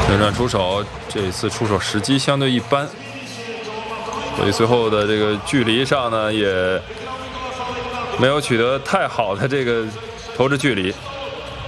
旋转出手，这一次出手时机相对一般，所以最后的这个距离上呢，也没有取得太好的这个投掷距离。